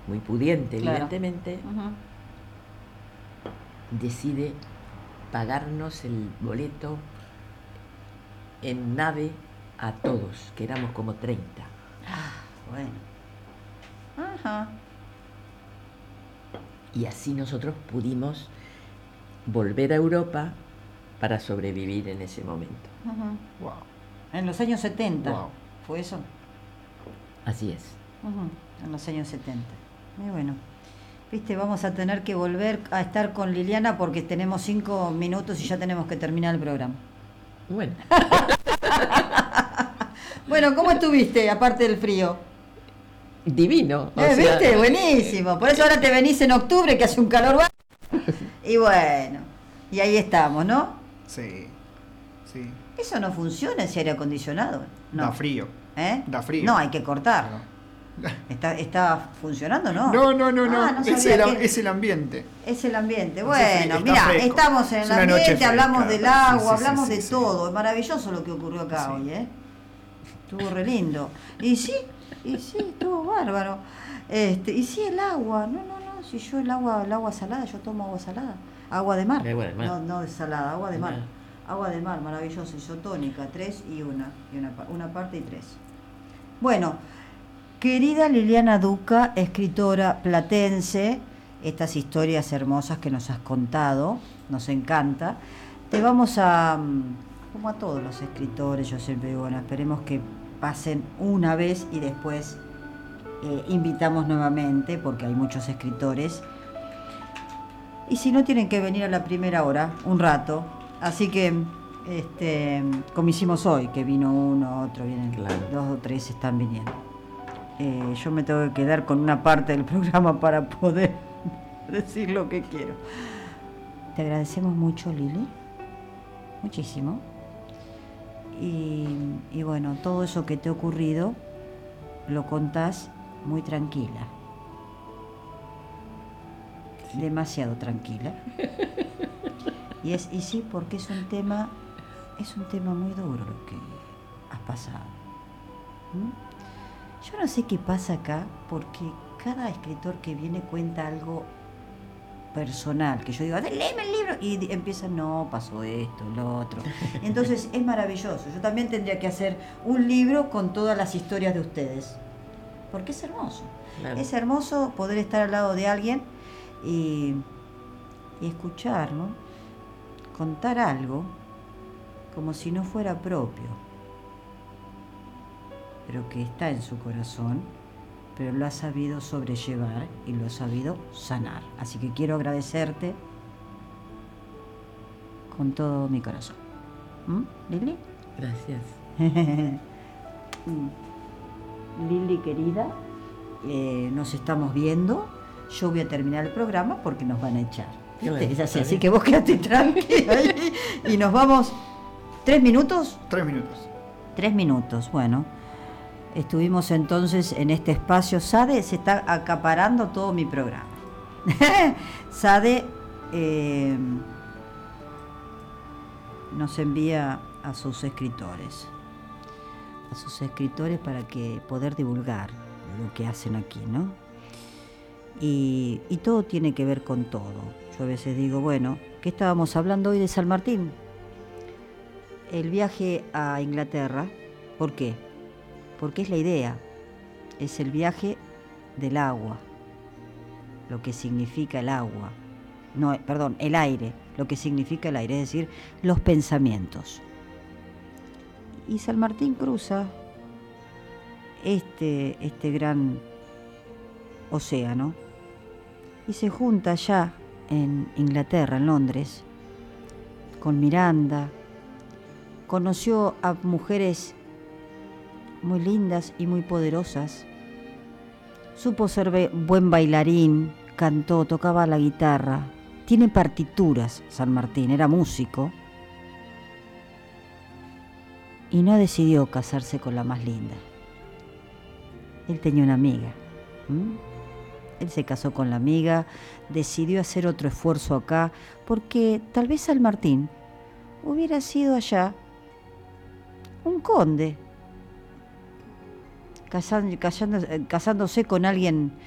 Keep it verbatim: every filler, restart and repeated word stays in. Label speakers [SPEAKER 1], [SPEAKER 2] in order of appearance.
[SPEAKER 1] muy pudiente,
[SPEAKER 2] claro.
[SPEAKER 1] evidentemente,
[SPEAKER 2] Uh-huh.
[SPEAKER 1] decide pagarnos el boleto en nave a todos, que éramos como treinta.
[SPEAKER 2] Ah, bueno. Ajá.
[SPEAKER 1] Y así nosotros pudimos volver a Europa para sobrevivir en ese momento.
[SPEAKER 2] Uh-huh.
[SPEAKER 3] Wow.
[SPEAKER 2] En los años setenta.
[SPEAKER 3] Wow.
[SPEAKER 2] ¿Fue eso?
[SPEAKER 1] Así es.
[SPEAKER 2] Uh-huh. En los años setenta. Muy bueno. Viste, vamos a tener que volver a estar con Liliana porque tenemos cinco minutos y ya tenemos que terminar el programa.
[SPEAKER 1] Bueno.
[SPEAKER 2] Bueno, ¿cómo estuviste, aparte del frío?
[SPEAKER 1] Divino.
[SPEAKER 2] Eh, ¿Viste? Buenísimo. Por eso ahora te venís en octubre, que hace un calor bárbaro. Y bueno, y ahí estamos, ¿no?
[SPEAKER 3] Sí, sí.
[SPEAKER 2] Eso no funciona, ese aire acondicionado. No.
[SPEAKER 3] Da frío.
[SPEAKER 2] ¿Eh?
[SPEAKER 3] Da frío.
[SPEAKER 2] No, hay que cortarlo. ¿Está, está funcionando, no?
[SPEAKER 3] No, no, no, no.
[SPEAKER 2] Ah, no
[SPEAKER 3] es,
[SPEAKER 2] sabía
[SPEAKER 3] el,
[SPEAKER 2] que-
[SPEAKER 3] es el ambiente.
[SPEAKER 2] Es el ambiente.
[SPEAKER 3] Está
[SPEAKER 2] Bueno,
[SPEAKER 3] fre- está
[SPEAKER 2] mira,
[SPEAKER 3] fresco.
[SPEAKER 2] estamos en
[SPEAKER 3] Es
[SPEAKER 2] el
[SPEAKER 3] una noche
[SPEAKER 2] ambiente, hablamos
[SPEAKER 3] fresca.
[SPEAKER 2] del
[SPEAKER 3] Sí,
[SPEAKER 2] agua,
[SPEAKER 3] sí,
[SPEAKER 2] hablamos
[SPEAKER 3] sí,
[SPEAKER 2] de
[SPEAKER 3] sí,
[SPEAKER 2] todo. Es maravilloso lo que ocurrió acá
[SPEAKER 3] Sí.
[SPEAKER 2] hoy, ¿eh? Estuvo re lindo. Y sí, y sí, estuvo bárbaro. Este, y sí, el agua. No, no, no. Si yo el agua, el agua salada, yo tomo agua salada. Agua de mar.
[SPEAKER 1] Agua de mar.
[SPEAKER 2] No, no de salada, agua de mar.
[SPEAKER 1] Mar.
[SPEAKER 2] Agua de mar, maravilloso. Isotónica, tres y una. Y una, pa- una parte y tres. Bueno, querida Liliana Duca, escritora platense, estas historias hermosas que nos has contado, nos encanta. Te vamos a, mm, como a todos los escritores, yo siempre digo, bueno, esperemos que pasen una vez y después eh, invitamos nuevamente, porque hay muchos escritores. Y si no, tienen que venir a la primera hora, un rato. Así que, este, como hicimos hoy, que vino uno, otro, vienen
[SPEAKER 1] Claro.
[SPEAKER 2] dos o tres, están viniendo. Eh, yo me tengo que quedar con una parte del programa para poder decir lo que quiero. Te agradecemos mucho, Lili. Muchísimo. Y, y bueno, todo eso que te ha ocurrido lo contás muy tranquila. Demasiado tranquila. Y es y sí, porque es un tema es un tema muy duro lo que has pasado. ¿Mm? Yo no sé qué pasa acá, porque cada escritor que viene cuenta algo personal, que yo digo, léeme el libro, y di- empieza, no, pasó esto, lo otro. Entonces es maravilloso. Yo también tendría que hacer un libro con todas las historias de ustedes, porque es hermoso.
[SPEAKER 1] Claro.
[SPEAKER 2] Es hermoso poder estar al lado de alguien y, y escuchar, ¿no? Contar algo como si no fuera propio, pero que está en su corazón, pero lo ha sabido sobrellevar y lo ha sabido sanar. Así que quiero agradecerte con todo mi corazón. ¿Mm? ¿Lili?
[SPEAKER 1] Gracias.
[SPEAKER 2] Lili, querida, eh, nos estamos viendo. Yo voy a terminar el programa porque nos van a echar. ¿Viste?
[SPEAKER 1] Bueno,
[SPEAKER 2] Es así,
[SPEAKER 1] está
[SPEAKER 2] así
[SPEAKER 1] bien.
[SPEAKER 2] que vos quedate tranquila ahí y nos vamos. ¿Tres minutos?
[SPEAKER 3] Tres minutos.
[SPEAKER 2] Tres minutos, bueno. Estuvimos entonces en este espacio. Sade se está acaparando todo mi programa. Sade eh, nos envía a sus escritores. A sus escritores para que poder divulgar lo que hacen aquí, ¿no? Y, y todo tiene que ver con todo. Yo a veces digo, bueno, ¿qué estábamos hablando hoy de San Martín? El viaje a Inglaterra. ¿Por qué? Porque es la idea. Es el viaje del agua. Lo que significa el agua. No, perdón, el aire. Lo que significa el aire, es decir, los pensamientos. Y San Martín cruza este, este gran océano y se junta allá en Inglaterra, en Londres, con Miranda. Conoció a mujeres muy lindas y muy poderosas. Supo ser be- buen bailarín, cantó, tocaba la guitarra. Tiene partituras, San Martín, era músico. Y no decidió casarse con la más linda. Él tenía una amiga. ¿m? Él se casó con la amiga, decidió hacer otro esfuerzo acá, porque tal vez San Martín hubiera sido allá un conde, casan- casando- eh, casándose con alguien